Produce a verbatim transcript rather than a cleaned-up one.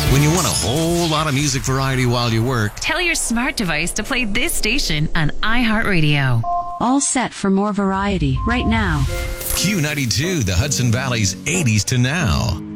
When you want a whole lot of music variety while you work, tell your smart device to play this station on iHeartRadio. All set for more variety right now. Q ninety-two, the Hudson Valley's eighties to now.